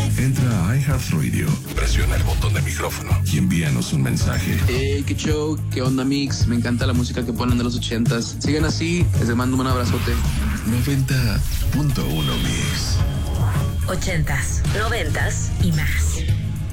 Entra a iHeartRadio, presiona el botón de micrófono y envíanos un mensaje. Qué show, qué onda mix, me encanta la música que ponen de los 80s. Sigan así, les mando un abrazote. 90.1 Mix. 80s, 90s y más.